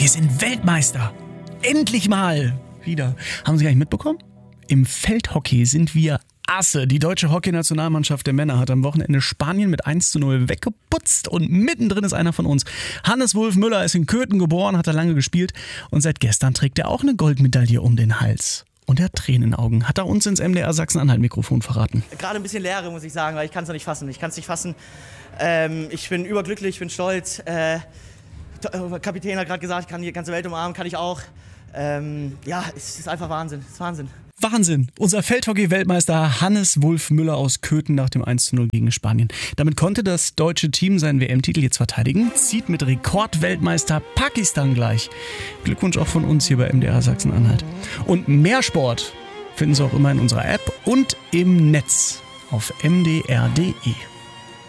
Wir sind Weltmeister. Endlich mal. Wieder. Haben Sie gar nicht mitbekommen? Im Feldhockey sind wir Asse. Die deutsche Hockeynationalmannschaft der Männer hat am Wochenende Spanien mit 1:0 weggeputzt und mittendrin ist einer von uns. Hannes Wulf Müller ist in Köthen geboren, hat da lange gespielt und seit gestern trägt er auch eine Goldmedaille um den Hals. Und er hat Tränen in den Augen. Hat er uns ins MDR Sachsen-Anhalt-Mikrofon verraten. Gerade ein bisschen Leere, muss ich sagen, weil ich kann es noch nicht fassen. Ich Ich bin überglücklich, ich bin stolz. Der Kapitän hat gerade gesagt, ich kann die ganze Welt umarmen, kann ich auch. Es ist einfach Wahnsinn. Es ist Wahnsinn. Wahnsinn! Unser Feldhockey-Weltmeister Hannes Wulf Müller aus Köthen nach dem 1:0 gegen Spanien. Damit konnte das deutsche Team seinen WM-Titel jetzt verteidigen, zieht mit Rekordweltmeister Pakistan gleich. Glückwunsch auch von uns hier bei MDR Sachsen-Anhalt. Und mehr Sport finden Sie auch immer in unserer App und im Netz auf mdr.de.